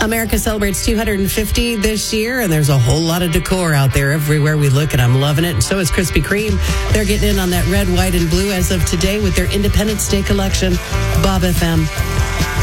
America celebrates 250 this year, and there's a whole lot of decor out there everywhere we look, and I'm loving it. And so is Krispy Kreme. They're getting in on that red, white, and blue as of today with their Independence Day collection. Bob FM.